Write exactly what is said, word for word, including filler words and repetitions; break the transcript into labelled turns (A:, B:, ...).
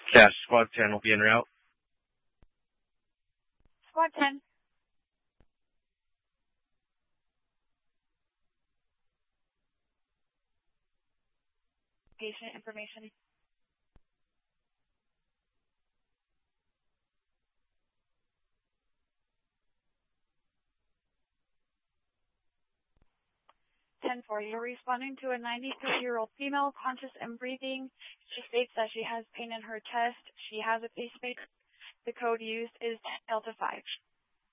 A: Cash, Squad ten will be en route.
B: Squad ten. Patient information. ten four, you're responding to a ninety-three-year-old female, conscious and breathing. She states that she has pain in her chest. She has a pacemaker. The code used is Delta five.